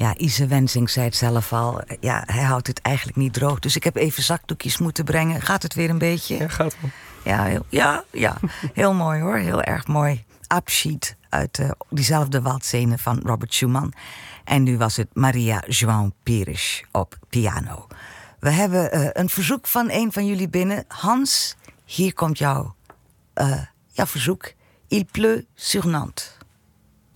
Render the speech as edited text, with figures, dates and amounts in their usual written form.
Ja, Ise Wensing zei het zelf al. Ja, hij houdt het eigenlijk niet droog. Dus ik heb even zakdoekjes moeten brengen. Gaat het weer een beetje? Ja, gaat wel. Ja. Heel mooi hoor. Heel erg mooi. Abschied uit diezelfde waldzene van Robert Schumann. En nu was het Maria João Pires op piano. We hebben een verzoek van een van jullie binnen. Hans, hier komt jouw verzoek. Il pleut sur Nantes.